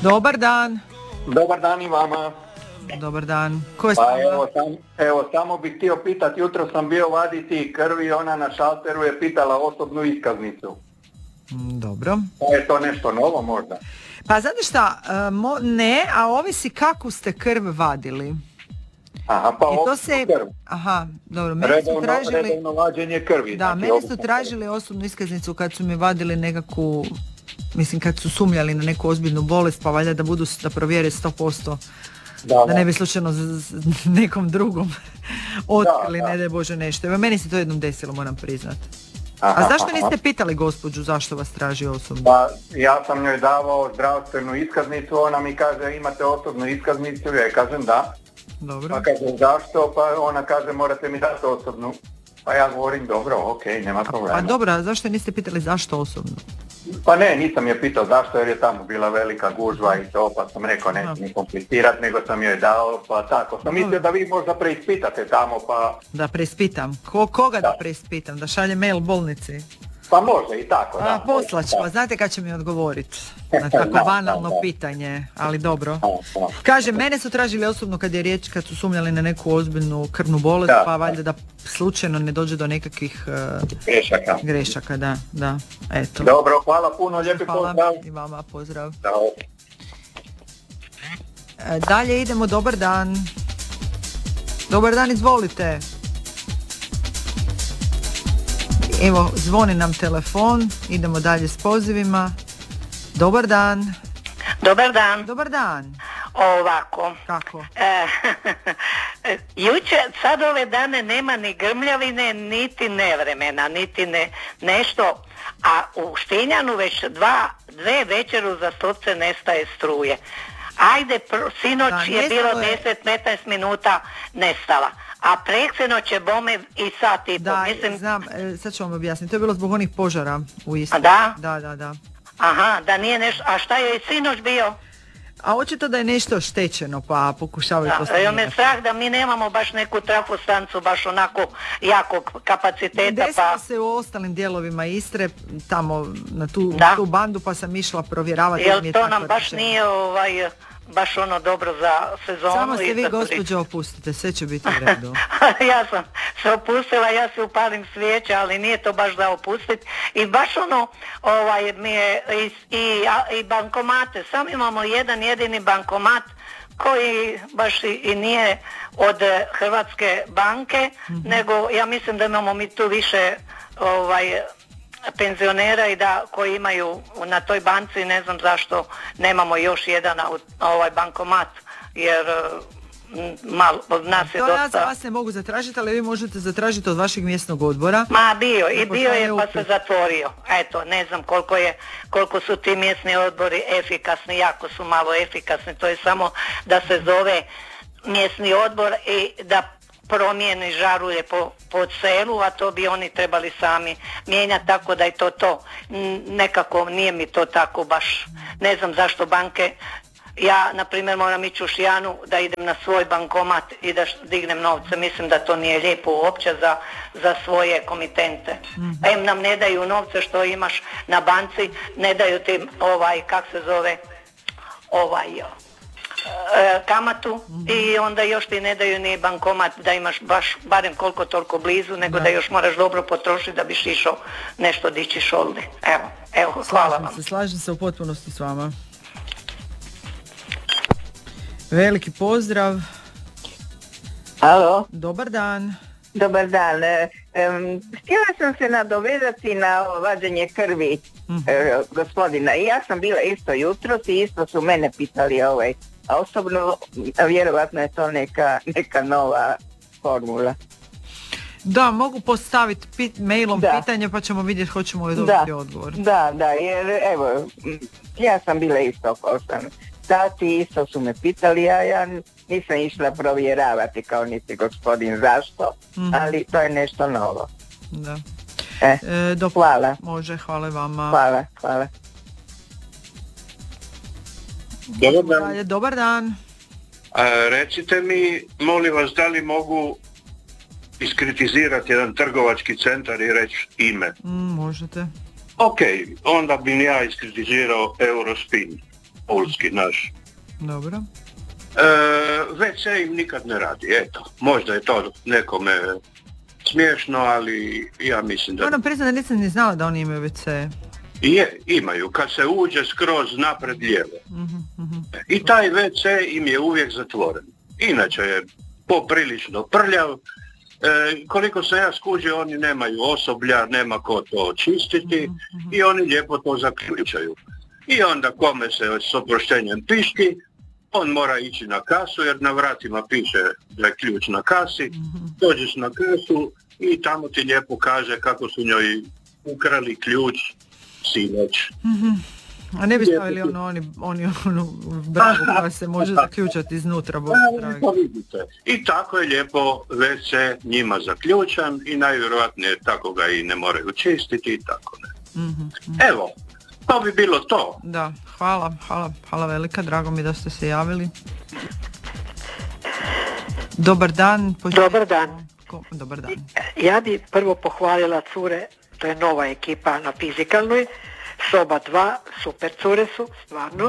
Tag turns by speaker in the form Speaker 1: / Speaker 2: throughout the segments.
Speaker 1: Dobar dan.
Speaker 2: Dobar dan i vama.
Speaker 1: Dobar dan. Ko je s
Speaker 2: Pa
Speaker 1: vama?
Speaker 2: evo, samo bih htio pitati, jutro sam bio vaditi krv i ona na šalteru je pitala osobnu iskaznicu.
Speaker 1: Dobro.
Speaker 2: Pa je to nešto novo možda?
Speaker 1: Pa znate šta, ne, a ovisi kakvu ste krv vadili.
Speaker 2: Aha, pa
Speaker 1: I to
Speaker 2: osobnu
Speaker 1: se,
Speaker 2: krv.
Speaker 1: aha, dobro, meni su tražili,
Speaker 2: Redovno vađenje krvi.
Speaker 1: da,
Speaker 2: znači
Speaker 1: meni su
Speaker 2: obična
Speaker 1: tražili osobnu iskaznicu kad su mi vadili nekakvu, mislim kad su sumnjali na neku ozbiljnu bolest, pa valjda da provjere 100%. Da ne bi slučajno nekom drugom otkrili, ne daj Bože nešto. Evo, meni se to jednom desilo, moram priznati. A zašto niste pitali gospođu zašto vas traži osobno?
Speaker 2: Pa ja sam njoj davao zdravstvenu iskaznicu, ona mi kaže imate osobnu iskaznicu, ja kažem da.
Speaker 1: Dobro.
Speaker 2: Pa kaže zašto, pa ona kaže morate mi dati osobnu. Pa ja govorim dobro, okej, nema problema.
Speaker 1: Pa dobro, a zašto niste pitali zašto osobno?
Speaker 2: Pa ne, nisam je pitao zašto, jer je tamo bila velika gužva i to, pa sam rekao neću mi komplicirati, nego sam joj dao, pa tako. Sam mislio da vi možda preispitate tamo, pa...
Speaker 1: Da preispitam? Koga da preispitam? Da šalje mail bolnici?
Speaker 2: Pa može i tako, da.
Speaker 1: Poslać, pa znate kad će mi odgovoriti na tako banalno pitanje, ali dobro. Kaže, mene su tražili osobno kad je riječ, kad su sumnjali na neku ozbiljnu krvnu bolest, pa valjda da slučajno ne dođe do nekakvih grešaka, da, eto.
Speaker 2: Dobro, hvala puno, lijepi pozdrav.
Speaker 1: Hvala i vama, pozdrav.
Speaker 2: Ćao.
Speaker 1: Dalje idemo, dobar dan. Dobar dan, izvolite. Evo, zvoni nam telefon, idemo dalje s pozivima. Dobar dan.
Speaker 3: Dobar dan.
Speaker 1: Dobar dan.
Speaker 3: Ovako.
Speaker 1: Kako?
Speaker 3: Jučer, sad ove dane nema ni grmljavine, niti nevremena, niti nešto, a u Štinjanu već dve večeru za stopce nestaje struje. Ajde, sinoć je bilo 10-15 minuta nestala. A preksinoć će bome i sat i
Speaker 1: da, mislim... znam, sad ću vam objasniti, to je bilo zbog onih požara u Istri.
Speaker 3: Da?
Speaker 1: Da.
Speaker 3: Aha, da nije nešto, a šta je i sinoć bio?
Speaker 1: A očito da je nešto štećeno, pa pokušavaju to
Speaker 3: sanirati. Da, me strah da mi nemamo baš neku trafostancu, baš onako jakog kapaciteta.
Speaker 1: Desilo se u ostalim dijelovima Istre, tamo na tu bandu, pa sam išla provjeravati.
Speaker 3: Jel to nam baš nije baš ono dobro za sezonu.
Speaker 1: Samo se vi gospođo opustite, sve će biti u redu.
Speaker 3: Ja sam se opustila, ja se upalim svijeće, ali nije to baš za opustiti. I baš ono, mi je i bankomate, samo imamo jedan jedini bankomat koji baš i nije od Hrvatske banke, nego ja mislim da imamo mi tu više penzionera i koji imaju na toj banci, ne znam zašto nemamo još jedan bankomat, jer malo od nas je dosta...
Speaker 1: Ja za vas ne mogu zatražiti, ali vi možete zatražiti od vašeg mjesnog odbora.
Speaker 3: Bio je pa se zatvorio. Eto, ne znam koliko su ti mjesni odbori efikasni, jako su malo efikasni, to je samo da se zove mjesni odbor i da promijeni, žaruje po selu, a to bi oni trebali sami mijenjati, tako da je to. Nekako nije mi to tako baš. Ne znam zašto banke, ja na primjer moram ići u Šijanu da idem na svoj bankomat i da dignem novce. Mislim da to nije lijepo uopće za svoje komitente. Nam ne daju novce što imaš na banci, ne daju ti kak se zove, kamatu i onda još ti ne daju ni bankomat da imaš baš barem koliko toliko blizu, nego da još moraš dobro potrošiti da biš išao nešto dići šoldi. Evo, hvala vam.
Speaker 1: Slažem se u potpunosti s vama. Veliki pozdrav.
Speaker 4: Alo.
Speaker 1: Dobar dan.
Speaker 4: Dobar dan. Htjela sam se nadovezati na vađenje krvi gospodina. I ja sam bila isto jutros i isto su mene pitali a osobno vjerovatno je to neka nova formula.
Speaker 1: Da, mogu postaviti mailom pitanje pa ćemo vidjeti hoćemo li dobiti odgovor.
Speaker 4: Da, jer evo, ja sam bila isto 8 sati, isto su me pitali, ja nisam išla provjeravati kao niti gospodin zašto, ali to je nešto novo.
Speaker 1: Da.
Speaker 4: Hvala.
Speaker 1: Može, hvala vama.
Speaker 4: Hvala.
Speaker 1: Dobar dan.
Speaker 5: Recite mi, molim vas, da li mogu iskritizirati jedan trgovački centar i reći ime?
Speaker 1: Možete.
Speaker 5: Ok, onda bi ja iskritizirao Eurospin. pulski naš.
Speaker 1: Dobro.
Speaker 5: WC im nikad ne radi, eto. Možda je to nekome smiješno, ali ja mislim da...
Speaker 1: Moram priznati da nisam ni znala da oni imaju WC.
Speaker 5: Imaju, kad se uđe skroz napred lijevo. I taj WC im je uvijek zatvoren. Inače je poprilično prljav. Koliko se ja skužio, oni nemaju osoblja, nema ko to čistiti i oni lijepo to zaključaju. I onda kome se s oproštenjem piški, on mora ići na kasu jer na vratima piše da je ključ na kasi, dođeš na kasu i tamo ti lijepo kaže kako su njoj ukrali ključ sinoć.
Speaker 1: A ne bi stavili oni bravu koja se može zaključati iznutra.
Speaker 5: I tako je lijepo WC njima zaključan i najvjerojatnije tako ga i ne moraju čistiti i tako ne. Evo, to bi bilo to.
Speaker 1: Da, hvala velika, drago mi da ste se javili. Dobar dan.
Speaker 6: Dobar dan.
Speaker 1: Dobar dan.
Speaker 6: Ja bi prvo pohvalila cure, to je nova ekipa na fizikalnoj, soba 2, super cure su, stvarno.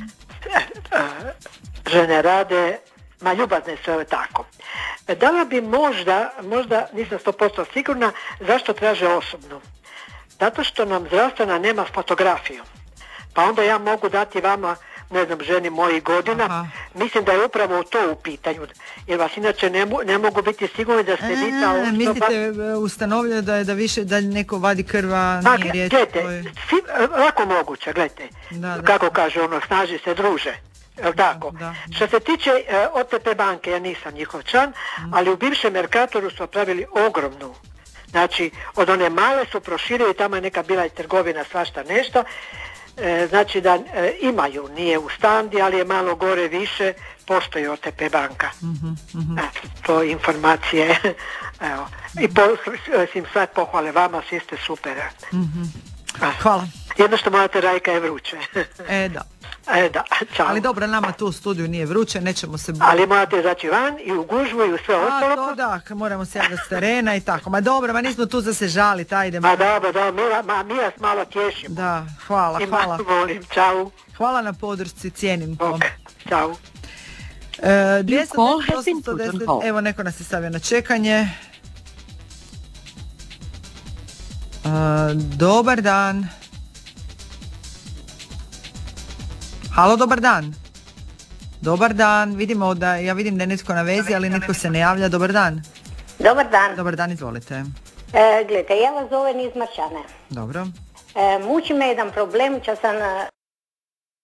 Speaker 6: Žene rade, ljubazne su, tako. Dala bi možda, nisam 100% sigurna, zašto traže osobnu. Zato što nam zdravstvena nema fotografiju. Pa onda ja mogu dati vama, ne znam, ženi mojih godina. Mislim da je upravo to u pitanju. Jer vas inače ne mogu biti sigurni da ste vi ta osoba.
Speaker 1: Mislite ustanovljaju da neko vadi krva, nije riječ.
Speaker 6: Gledajte, lako moguće, gledajte. Kako kaže ono, snaži se druže. Tako. Što se tiče OTP banke, ja nisam njihov član, ali u bivšem Mercatoru su napravili ogromnu. Znači, od one male su proširili, tamo je neka bila i trgovina, svašta nešto. Znači da imaju, nije u standi, ali je malo gore više, postoji OTP banka. To informacije. Evo. I sve pohvale vama, svi ste super.
Speaker 1: Hvala.
Speaker 6: Jedno što morate, Rajka, je vruće.
Speaker 1: Da,
Speaker 6: čao.
Speaker 1: Ali dobro, nama tu u studiju nije vruće, nećemo se...
Speaker 6: Ali morate izaći van i u gužvu i u sve ostalo.
Speaker 1: To da, moramo se javiti s terena i tako. Ma dobro, nismo tu za se žaliti, ajdemo.
Speaker 6: Dobro, mi vas malo tješimo.
Speaker 1: Da, hvala.
Speaker 6: Volim, čau.
Speaker 1: Hvala na podršci, cijenim to.
Speaker 6: Čau.
Speaker 1: 210, evo neko nas je stavio na čekanje. Dobar dan. Halo, dobar dan. Dobar dan, ja vidim da je netko na vezi, ali netko se ne javlja. Dobar dan.
Speaker 7: Dobar dan.
Speaker 1: Dobar dan, izvolite.
Speaker 7: Gledajte, ja vas zovem iz Marčane.
Speaker 1: Dobro.
Speaker 7: Muči me jedan problem, če sam